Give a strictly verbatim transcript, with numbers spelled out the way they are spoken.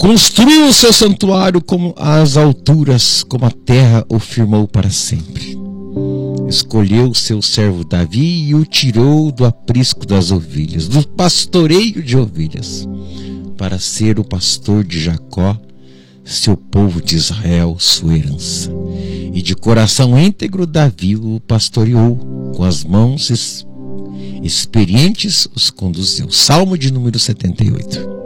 Construiu o seu santuário como as alturas, como a terra o firmou para sempre. Escolheu seu servo Davi e o tirou do aprisco das ovelhas, do pastoreio de ovelhas, para ser o pastor de Jacó, seu povo de Israel, sua herança. E de coração íntegro Davi o pastoreou, com as mãos experientes os conduziu. Salmo de número setenta e oito.